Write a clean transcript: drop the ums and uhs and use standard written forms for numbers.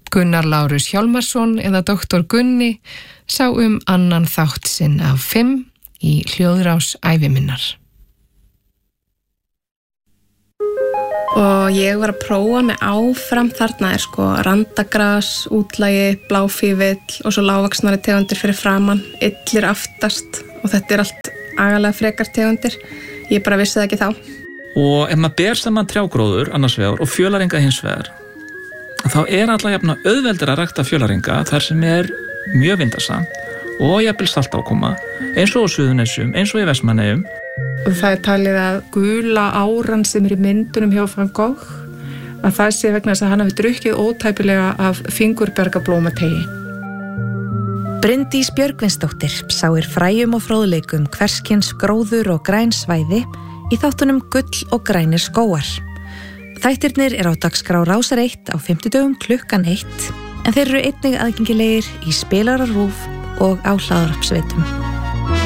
Gunnar Lárus Hjálmarsson eða doktor Gunni sá annan þátt sinn af 5 í hljóðrás ævi minnar. Og ég var að prófa mig áfram þarna randagras, útlægi, bláfífill og svo lágvaxnari tegundir fyrir framan, illir aftast og þetta allt agalega frekar tegundir. Ég bara vissi það ekki þá. Og ef maður ber saman trjágróður annars vegar og fjölaringa hins vegar, þá alla jafna auðveldir að rækta fjölaringa þar sem mjög vindasamt og jafnvel saltákoma, eins og á Suðurnesjum, eins og í Vestmannaeyjum. Og það talið að gula áran sem í myndunum hjá Van Gogh, að það sé vegna þess að hann hafi drukkið ótæpilega af fingurbjargablómategi. Bryndís Björgvinsdóttir sáir fræjum og fróðleikum hverskins gróður og græn svæði í þáttunum Gull og grænir skógar. Þættirnir á dagskrá Rásar 1 á 50 klukkan 1, en þeir eru einnig aðgengilegir í spilara RÚV og á hlaðvarpsveitum.